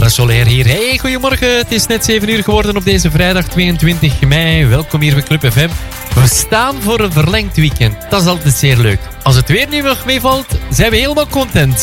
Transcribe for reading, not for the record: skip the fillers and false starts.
Sarah Soler hier. Hey, goedemorgen. Het is net 7 uur geworden op deze vrijdag 22 mei. Welkom hier bij Club FM. We staan voor een verlengd weekend. Dat is altijd zeer leuk. Als het weer nu nog meevalt, zijn we helemaal content.